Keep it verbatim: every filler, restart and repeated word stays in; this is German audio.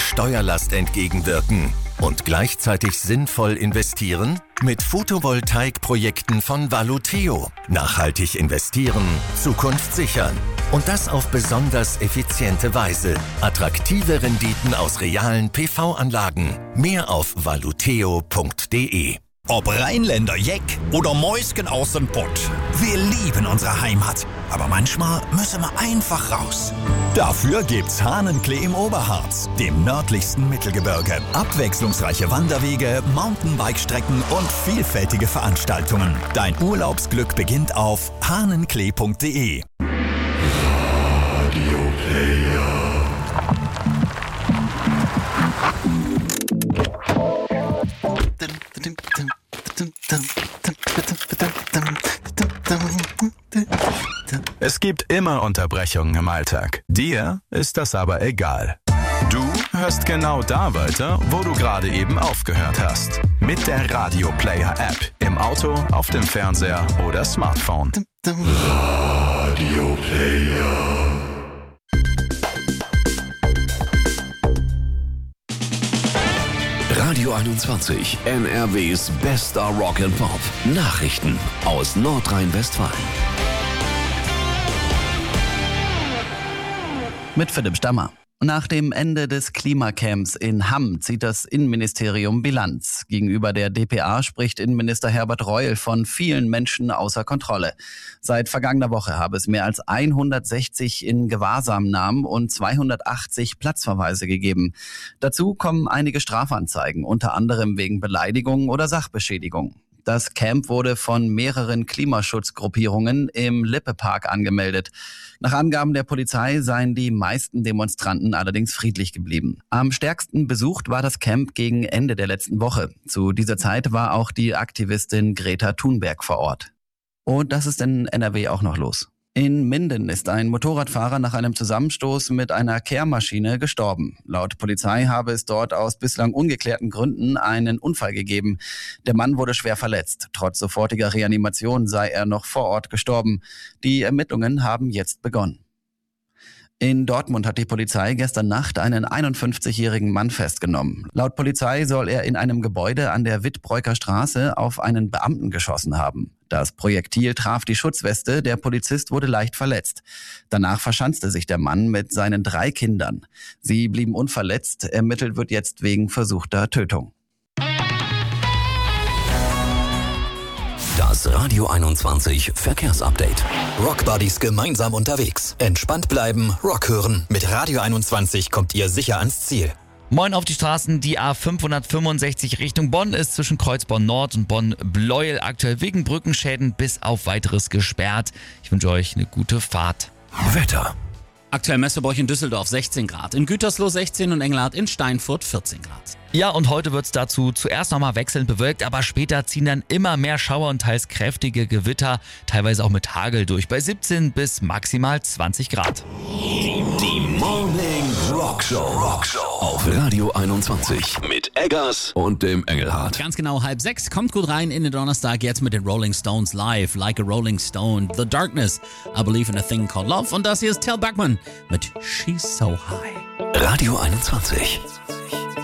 Steuerlast entgegenwirken und gleichzeitig sinnvoll investieren? Mit Photovoltaikprojekten von Valuteo. Nachhaltig investieren, Zukunft sichern. Und das auf besonders effiziente Weise. Attraktive Renditen aus realen P V-Anlagen. Mehr auf valuteo punkt de. Ob Rheinländer Jeck oder Mäusken aus dem Pott. Wir lieben unsere Heimat. Aber manchmal müssen wir einfach raus. Dafür gibt's Hahnenklee im Oberharz, dem nördlichsten Mittelgebirge. Abwechslungsreiche Wanderwege, Mountainbike-Strecken und vielfältige Veranstaltungen. Dein Urlaubsglück beginnt auf hahnenklee punkt de. Radio Player. Es gibt immer Unterbrechungen im Alltag. Dir ist das aber egal. Du hörst genau da weiter, wo du gerade eben aufgehört hast. Mit der Radio Player App. Im Auto, auf dem Fernseher oder Smartphone. Radio Player. Radio einundzwanzig, N R Ws bester Rock and Pop. Nachrichten aus Nordrhein-Westfalen. Mit Philipp Stammer. Nach dem Ende des Klimacamps in Hamm zieht das Innenministerium Bilanz. Gegenüber der d p a spricht Innenminister Herbert Reul von vielen Menschen außer Kontrolle. Seit vergangener Woche habe es mehr als hundertsechzig in Gewahrsamnahmen und zweihundertachtzig Platzverweise gegeben. Dazu kommen einige Strafanzeigen, unter anderem wegen Beleidigung oder Sachbeschädigung. Das Camp wurde von mehreren Klimaschutzgruppierungen im Lippe-Park angemeldet. Nach Angaben der Polizei seien die meisten Demonstranten allerdings friedlich geblieben. Am stärksten besucht war das Camp gegen Ende der letzten Woche. Zu dieser Zeit war auch die Aktivistin Greta Thunberg vor Ort. Und das ist in N R W auch noch los. In Minden ist ein Motorradfahrer nach einem Zusammenstoß mit einer Kehrmaschine gestorben. Laut Polizei habe es dort aus bislang ungeklärten Gründen einen Unfall gegeben. Der Mann wurde schwer verletzt. Trotz sofortiger Reanimation sei er noch vor Ort gestorben. Die Ermittlungen haben jetzt begonnen. In Dortmund hat die Polizei gestern Nacht einen einundfünfzigjährigen Mann festgenommen. Laut Polizei soll er in einem Gebäude an der Wittbräuker Straße auf einen Beamten geschossen haben. Das Projektil traf die Schutzweste, der Polizist wurde leicht verletzt. Danach verschanzte sich der Mann mit seinen drei Kindern. Sie blieben unverletzt, ermittelt wird jetzt wegen versuchter Tötung. Das Radio einundzwanzig Verkehrsupdate. Rockbuddies gemeinsam unterwegs. Entspannt bleiben, Rock hören. Mit Radio einundzwanzig kommt ihr sicher ans Ziel. Moin auf die Straßen. Die A fünfhundertfünfundsechzig Richtung Bonn ist zwischen Kreuzborn Nord und Bonn-Bleuel aktuell wegen Brückenschäden bis auf weiteres gesperrt. Ich wünsche euch eine gute Fahrt. Wetter. Aktuell Messebräuch in Düsseldorf sechzehn Grad, in Gütersloh sechzehn und Engelhardt in Steinfurt vierzehn Grad. Ja, und heute wird's dazu zuerst nochmal wechselnd bewölkt, aber später ziehen dann immer mehr Schauer und teils kräftige Gewitter, teilweise auch mit Hagel durch, bei siebzehn bis maximal zwanzig Grad. Die Morning Rock Show. Rock Show auf Radio einundzwanzig mit Eggers und dem Engelhardt. Ganz genau halb sechs, kommt gut rein in den Donnerstag, jetzt mit den Rolling Stones live, Like a Rolling Stone, The Darkness, I Believe in a Thing Called Love und das hier ist Till Bachman mit She's So High. Radio einundzwanzig.